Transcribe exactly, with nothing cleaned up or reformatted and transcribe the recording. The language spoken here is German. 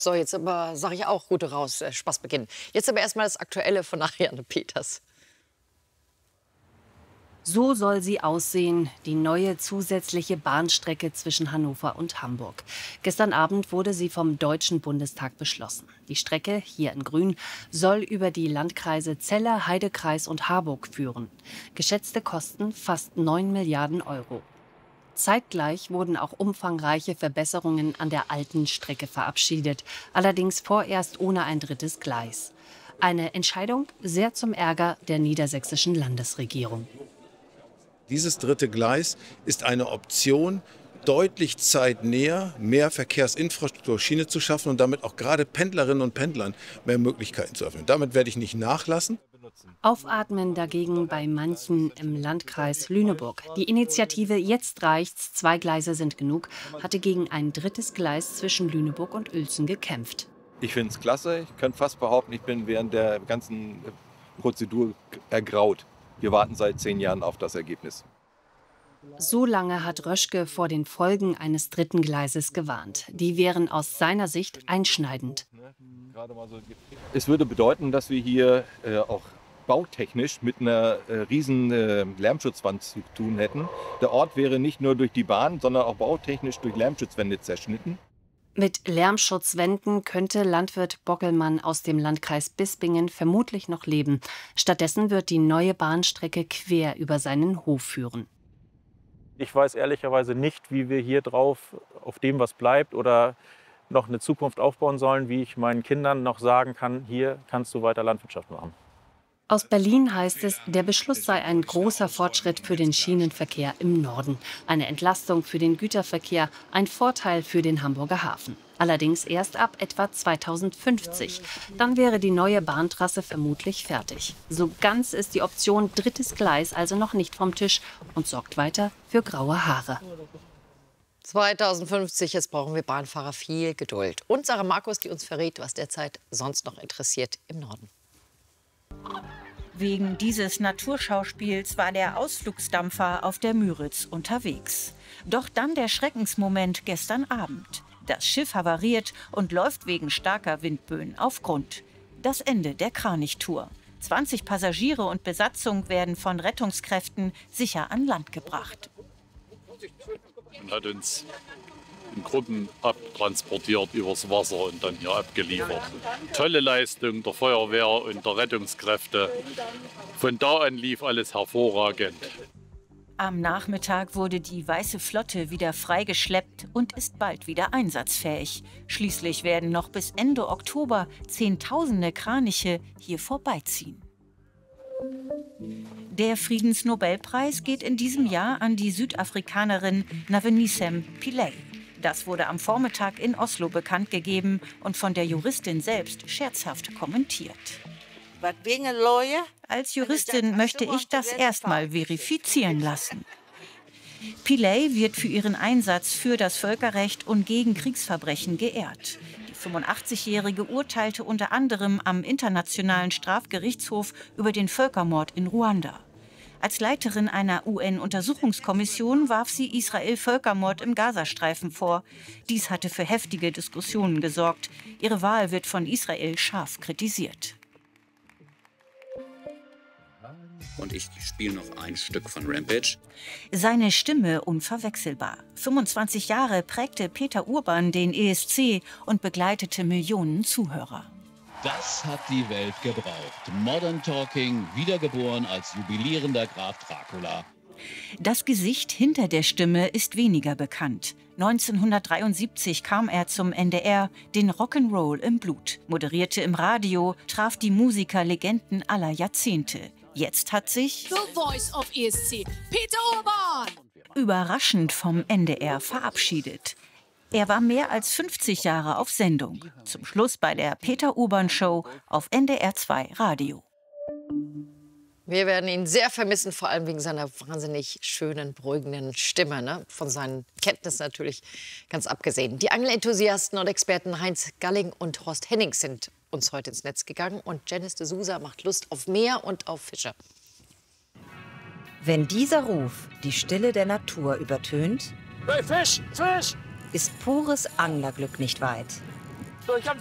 So, jetzt aber sage ich auch, Route raus, äh, Spaß beginnen. Jetzt aber erstmal das Aktuelle von Ariane Peters. So soll sie aussehen, die neue zusätzliche Bahnstrecke zwischen Hannover und Hamburg. Gestern Abend wurde sie vom Deutschen Bundestag beschlossen. Die Strecke, hier in Grün, soll über die Landkreise Celle, Heidekreis und Harburg führen. Geschätzte Kosten fast neun Milliarden Euro. Zeitgleich wurden auch umfangreiche Verbesserungen an der alten Strecke verabschiedet, allerdings vorerst ohne ein drittes Gleis. Eine Entscheidung sehr zum Ärger der niedersächsischen Landesregierung. Dieses dritte Gleis ist eine Option, deutlich zeitnäher mehr Verkehrsinfrastruktur Schiene zu schaffen und damit auch gerade Pendlerinnen und Pendlern mehr Möglichkeiten zu öffnen. Damit werde ich nicht nachlassen. Aufatmen dagegen bei manchen im Landkreis Lüneburg. Die Initiative Jetzt reicht's, zwei Gleise sind genug, hatte gegen ein drittes Gleis zwischen Lüneburg und Uelzen gekämpft. Ich finde es klasse. Ich könnte fast behaupten, ich bin während der ganzen Prozedur ergraut. Wir warten seit zehn Jahren auf das Ergebnis. So lange hat Röschke vor den Folgen eines dritten Gleises gewarnt. Die wären aus seiner Sicht einschneidend. Es würde bedeuten, dass wir hier äh, auch bautechnisch mit einer äh, riesen äh, Lärmschutzwand zu tun hätten. Der Ort wäre nicht nur durch die Bahn, sondern auch bautechnisch durch Lärmschutzwände zerschnitten. Mit Lärmschutzwänden könnte Landwirt Bockelmann aus dem Landkreis Bispingen vermutlich noch leben. Stattdessen wird die neue Bahnstrecke quer über seinen Hof führen. Ich weiß ehrlicherweise nicht, wie wir hier drauf auf dem, was bleibt, oder noch eine Zukunft aufbauen sollen, wie ich meinen Kindern noch sagen kann, hier kannst du weiter Landwirtschaft machen. Aus Berlin heißt es, der Beschluss sei ein großer Fortschritt für den Schienenverkehr im Norden. Eine Entlastung für den Güterverkehr, ein Vorteil für den Hamburger Hafen. Allerdings erst ab etwa zweitausendfünfzig. Dann wäre die neue Bahntrasse vermutlich fertig. So ganz ist die Option drittes Gleis also noch nicht vom Tisch und sorgt weiter für graue Haare. zweitausendfünfzig, jetzt brauchen wir Bahnfahrer viel Geduld. Und Sarah Markus, die uns verrät, was derzeit sonst noch interessiert im Norden. Wegen dieses Naturschauspiels war der Ausflugsdampfer auf der Müritz unterwegs. Doch dann der Schreckensmoment gestern Abend. Das Schiff havariert und läuft wegen starker Windböen auf Grund. Das Ende der Kranichtour. zwanzig Passagiere und Besatzung werden von Rettungskräften sicher an Land gebracht. Man hat uns in Gruppen abtransportiert übers Wasser und dann hier abgeliefert. Tolle Leistung der Feuerwehr und der Rettungskräfte. Von da an lief alles hervorragend. Am Nachmittag wurde die Weiße Flotte wieder freigeschleppt und ist bald wieder einsatzfähig. Schließlich werden noch bis Ende Oktober Zehntausende Kraniche hier vorbeiziehen. Der Friedensnobelpreis geht in diesem Jahr an die Südafrikanerin Navenshem Pillay. Das wurde am Vormittag in Oslo bekannt gegeben und von der Juristin selbst scherzhaft kommentiert. Als Juristin möchte ich das erstmal verifizieren lassen. Pillay wird für ihren Einsatz für das Völkerrecht und gegen Kriegsverbrechen geehrt. Die fünfundachtzigjährige urteilte unter anderem am Internationalen Strafgerichtshof über den Völkermord in Ruanda. Als Leiterin einer U N-Untersuchungskommission warf sie Israel Völkermord im Gazastreifen vor. Dies hatte für heftige Diskussionen gesorgt. Ihre Wahl wird von Israel scharf kritisiert. Und ich spiele noch ein Stück von Rampage. Seine Stimme unverwechselbar. fünfundzwanzig Jahre prägte Peter Urban den E S C und begleitete Millionen Zuhörer. Das hat die Welt gebraucht. Modern Talking, wiedergeboren als jubilierender Graf Dracula. Das Gesicht hinter der Stimme ist weniger bekannt. neunzehnhundertdreiundsiebzig kam er zum N D R, den Rock'n'Roll im Blut, moderierte im Radio, traf die Musiker-Legenden aller Jahrzehnte. Jetzt hat sich The Voice of E S C, Peter Urban, überraschend vom N D R verabschiedet. Er war mehr als fünfzig Jahre auf Sendung. Zum Schluss bei der Peter Urban Show auf N D R zwei Radio. Wir werden ihn sehr vermissen, vor allem wegen seiner wahnsinnig schönen, beruhigenden Stimme. Ne? Von seinen Kenntnissen natürlich ganz abgesehen. Die Angelenthusiasten und Experten Heinz Galling und Horst Henning sind uns heute ins Netz gegangen. Und Janice de Souza macht Lust auf Meer und auf Fische. Wenn dieser Ruf die Stille der Natur übertönt, hey, Fisch, Fisch, ist pures Anglerglück nicht weit. So, ich habe